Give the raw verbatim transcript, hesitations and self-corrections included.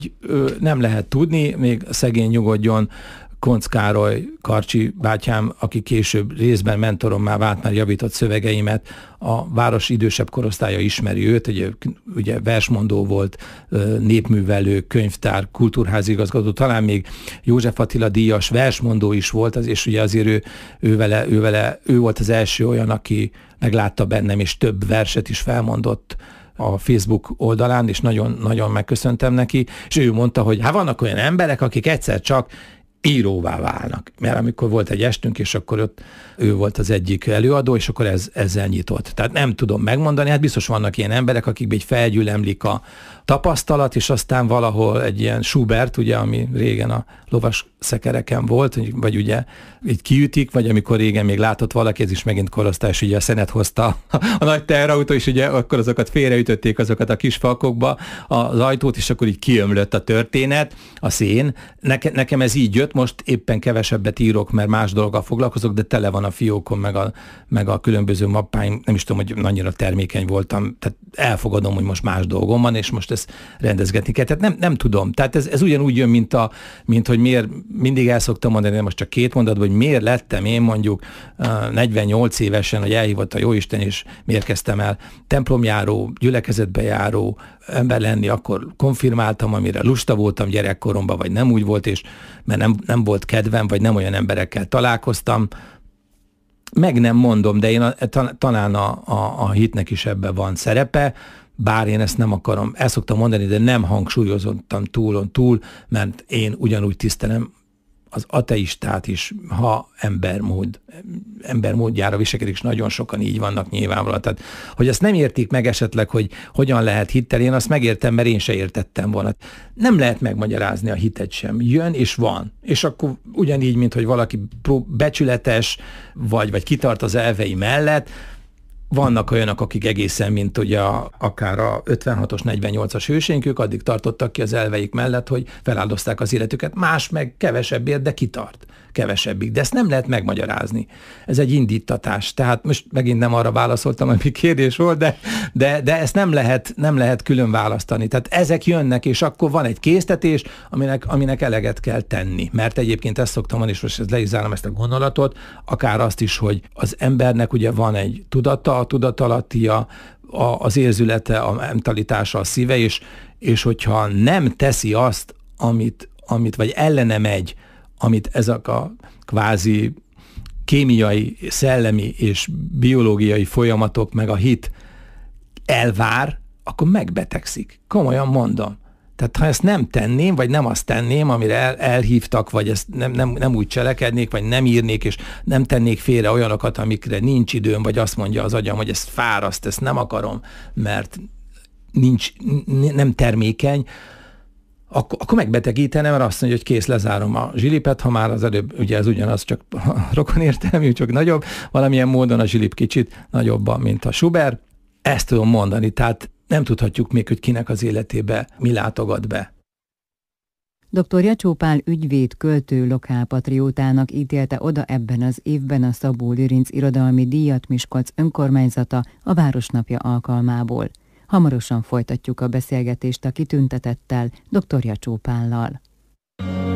Ő nem lehet tudni, még szegény nyugodjon, Koncz Károly, Karcsi bátyám, aki később részben mentorommá vált, már javított szövegeimet, a város idősebb korosztálya ismeri őt, ugye, ugye versmondó volt, népművelő, könyvtár, kultúrházigazgató, talán még József Attila díjas versmondó is volt, az, és ugye azért ő, ő, vele, ő, vele, ő volt az első olyan, aki meglátta bennem, és több verset is felmondott a Facebook oldalán, és nagyon-nagyon megköszöntem neki, és ő mondta, hogy hát vannak olyan emberek, akik egyszer csak íróvá válnak. Mert amikor volt egy estünk, és akkor ott ő volt az egyik előadó, és akkor ez, ezzel nyitott. Tehát nem tudom megmondani, hát biztos vannak ilyen emberek, akikben egy felgyülemlik a tapasztalat, és aztán valahol egy ilyen Schubert, ugye, ami régen a lovas szekereken volt, vagy ugye így kiütik, vagy amikor régen még látott valaki, ez is megint korosztályos, ugye a szenet hozta a nagy teherautó, és ugye akkor azokat félreütötték azokat a kis falkokba az ajtót, és akkor így kiömlött a történet, a szén. Neke, nekem ez így jött, most éppen kevesebbet írok, mert más dologgal foglalkozok, de tele van a fiókon, meg a, meg a különböző mappáim, nem is tudom, hogy annyira termékeny voltam, tehát elfogadom, hogy most más dolgom van, és most ezt rendezgetni kell. Tehát nem, nem tudom. Tehát ez, ez ugyanúgy jön, mint, a, mint hogy miért, mindig el szoktam mondani, de most csak két mondatban, hogy miért lettem én mondjuk negyvennyolc évesen, hogy elhívott a Jóisten, és miért kezdtem el templomjáró, gyülekezetbe járó ember lenni, akkor konfirmáltam, amire lusta voltam gyerekkoromban, vagy nem úgy volt, és mert nem, nem volt kedvem, vagy nem olyan emberekkel találkoztam. Meg nem mondom, de én a, talán a, a, a hitnek is ebben van szerepe, bár én ezt nem akarom, el szoktam mondani, de nem hangsúlyozottam túlon túl, mert én ugyanúgy tisztelem az ateistát is, ha embermód, embermódjára viselkedik, és nagyon sokan így vannak nyilvánvalóan. Tehát, hogy azt nem értik meg esetleg, hogy hogyan lehet hittel, én azt megértem, mert én se értettem volna. Nem lehet megmagyarázni a hitet sem. Jön és van. És akkor ugyanígy, mint hogy valaki becsületes, vagy, vagy kitart az elvei mellett, vannak olyanok, akik egészen, mint ugye a, akár a ötvenhatos, negyvennyolcas hőseink, ők addig tartottak ki az elveik mellett, hogy feláldozták az életüket. Más meg kevesebbért, de kitart kevesebbig. De ezt nem lehet megmagyarázni. Ez egy indítatás. Tehát most megint nem arra válaszoltam, ami kérdés volt, de, de, de ezt nem lehet, nem lehet külön választani. Tehát ezek jönnek, és akkor van egy késztetés, aminek, aminek eleget kell tenni. Mert egyébként ezt szoktam mondani, és most le is zárom ezt a gondolatot, akár azt is, hogy az embernek ugye van egy tudata, a tudatalattia, a, az érzülete, a mentalitása, a szíve, és, és hogyha nem teszi azt, amit, amit vagy ellene megy, amit ezek a kvázi kémiai, szellemi és biológiai folyamatok, meg a hit elvár, akkor megbetegszik. Komolyan mondom. Tehát ha ezt nem tenném, vagy nem azt tenném, amire el, elhívtak, vagy ezt nem, nem, nem úgy cselekednék, vagy nem írnék, és nem tennék félre olyanokat, amikre nincs időm, vagy azt mondja az agyam, hogy ezt fáraszt, ezt nem akarom, mert nincs, nem termékeny, Ak- akkor megbetegítenem, mert azt mondja, hogy kész, lezárom a zsilipet, ha már az előbb, ugye ez ugyanaz, csak rokon értelmű, csak nagyobb, valamilyen módon a zsilip kicsit nagyobban, mint a Schubert. Ezt tudom mondani, tehát nem tudhatjuk még, hogy kinek az életébe mi látogat be. doktor Jacsó Pál ügyvéd költő lokálpatriótának ítélte oda ebben az évben a Szabó Lőrinc irodalmi díjat Miskolc önkormányzata a Városnapja alkalmából. Hamarosan folytatjuk a beszélgetést a kitüntetettel, doktor Jacsó Pállal.